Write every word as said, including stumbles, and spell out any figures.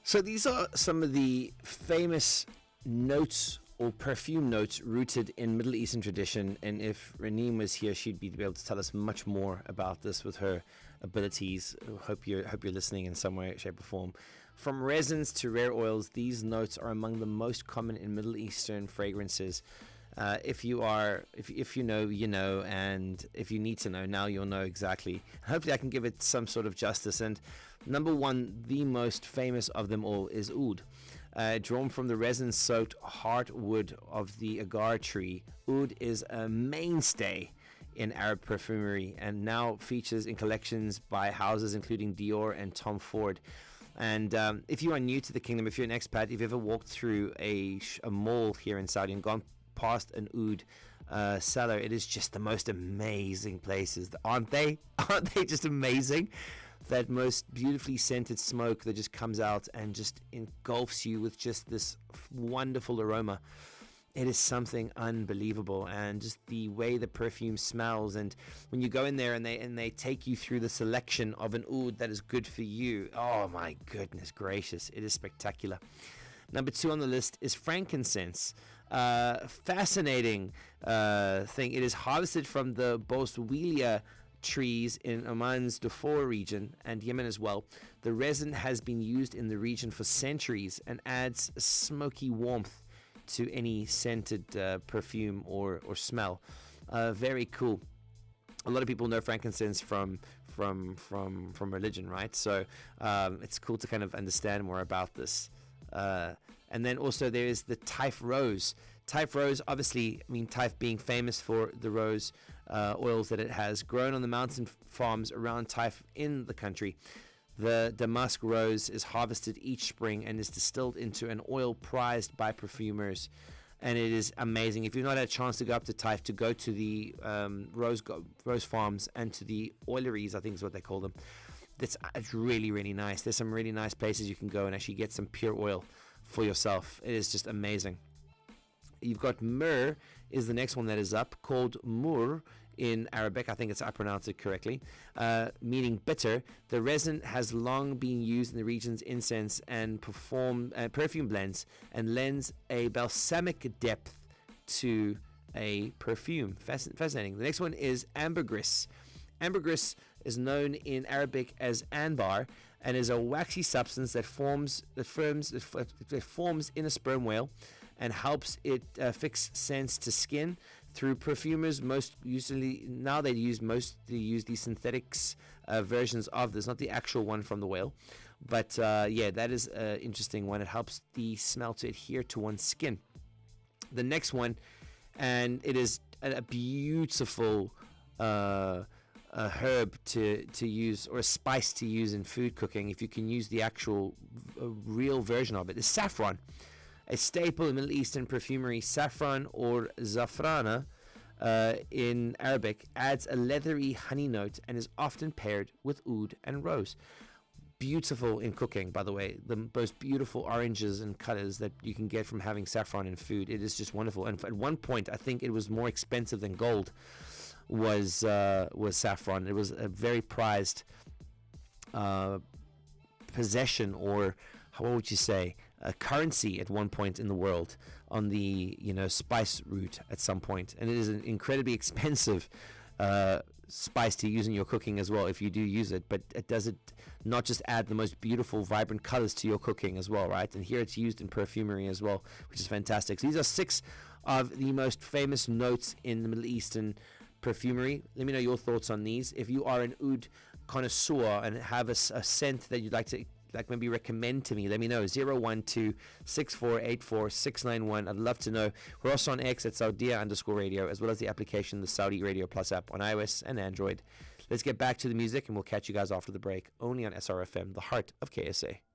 So these are some of the famous notes or perfume notes rooted in Middle Eastern tradition. And if Raneem was here, she'd be able to tell us much more about this with her abilities. Hope you're, hope you're listening in some way, shape, or form. From resins to rare oils, these notes are among the most common in Middle Eastern fragrances. Uh, if you are, if if you know, you know, and if you need to know, now you'll know exactly. Hopefully, I can give it some sort of justice. And number one, the most famous of them all is oud. Uh, drawn from the resin-soaked heartwood of the agar tree, oud is a mainstay in Arab perfumery and now features in collections by houses including Dior and Tom Ford. And um, if you are new to the kingdom, if you're an expat, if you've ever walked through a, sh- a mall here in Saudi and gone past an oud uh, cellar, it is just the most amazing places, aren't they? Aren't they just amazing? That most beautifully scented smoke that just comes out and just engulfs you with just this wonderful aroma. It is something unbelievable, and just the way the perfume smells, and when you go in there and they and they take you through the selection of an oud that is good for you, oh my goodness gracious, it is spectacular. Number two on the list is frankincense. Uh, fascinating uh, thing. It is harvested from the Boswellia trees in Oman's Darfur region and Yemen as well. The resin has been used in the region for centuries and adds a smoky warmth to any scented uh, perfume or, or smell. Uh, very cool. A lot of people know frankincense from from from from religion, right? So um, it's cool to kind of understand more about this. Uh, and then also there is the Taif rose. Taif rose, obviously, I mean, Taif being famous for the rose uh, oils that it has, grown on the mountain farms around Taif in the country. The damask rose is harvested each spring and is distilled into an oil prized by perfumers. And it is amazing. If you've not had a chance to go up to Taif, to go to the um, rose go- rose farms and to the oileries, I think is what they call them. That's it's really, really nice. There's some really nice places you can go and actually get some pure oil for yourself. It is just amazing. You've got myrrh is the next one that is up, called mur in Arabic. I think it's I pronounced it correctly, uh, meaning bitter. The resin has long been used in the region's incense and perform uh, perfume blends and lends a balsamic depth to a perfume. Fasc- fascinating. The next one is ambergris. Ambergris is known in Arabic as anbar and is a waxy substance that forms that forms that forms in a sperm whale and helps it uh, fix scents to skin. Through perfumers, most usually now they use mostly use the synthetics uh, versions of this, not the actual one from the whale. But uh, yeah, that is an interesting one. It helps the smell to adhere to one's skin. The next one, and it is a, a beautiful Uh, a herb to, to use, or a spice to use in food cooking, if you can use the actual uh, real version of it, is saffron. A staple in Middle Eastern perfumery, saffron or zafrana uh, in Arabic adds a leathery honey note and is often paired with oud and rose. Beautiful in cooking, by the way. The most beautiful oranges and colors that you can get from having saffron in food. It is just wonderful. And at one point, I think it was more expensive than gold. Was uh, was saffron. It was a very prized uh, possession, or what would you say, a currency at one point in the world on the you know spice route at some point, and it is an incredibly expensive uh, spice to use in your cooking as well if you do use it. But it does it not just add the most beautiful, vibrant colors to your cooking as well, right? And here it's used in perfumery as well, which is fantastic. So these are six of the most famous notes in the Middle Eastern perfumery. Let me know your thoughts on these. If you are an oud connoisseur and have a, a scent that you'd like to like maybe recommend to me, let me know. zero one two six four eight four six nine one. I'd love to know. We're also on X at Saudia underscore radio, as well as the application, the Saudi Radio Plus app on iOS and Android. Let's get back to the music and we'll catch you guys after the break, only on S R F M, the heart of K S A.